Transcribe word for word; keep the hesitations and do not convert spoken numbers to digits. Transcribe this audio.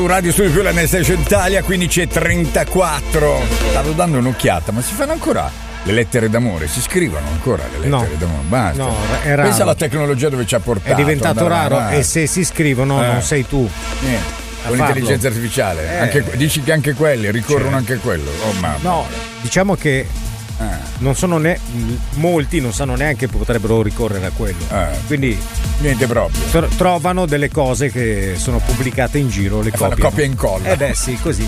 Radio Studio Più, la Station Italia, quindici e trentaquattro. Stavo dando un'occhiata, ma si fanno ancora le lettere d'amore? Si scrivono ancora le lettere no. d'amore? Basta. No, è raro. Pensa alla tecnologia dove ci ha portato. È diventato raro avanti. E se si scrivono eh. non sei tu. Niente. Con l'intelligenza artificiale. Eh. Anche, dici che anche quelli ricorrono C'è. anche a quello. Oh mamma. No, diciamo che Eh. non sono ne- molti non sanno neanche che potrebbero ricorrere a quello. Eh. Quindi niente proprio. tr- trovano delle cose che sono pubblicate in giro, le E fanno copiano. copia e incolla. Eh beh sì, così.